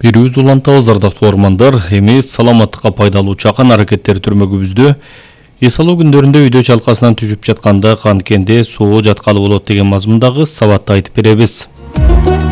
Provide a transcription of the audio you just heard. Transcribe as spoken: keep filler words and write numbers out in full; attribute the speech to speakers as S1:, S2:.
S1: Бирүүбүздү улантабыз, ардактуу ормандар. Эми саламаттыкка пайдалуу чакан аракеттер түрмөгүбүздү эс алуу күндөрүндө үйдө чалкасынан түшүп жатканда канткенде суу жаткалы болот деген мазмундагы сабатты айтып беребиз.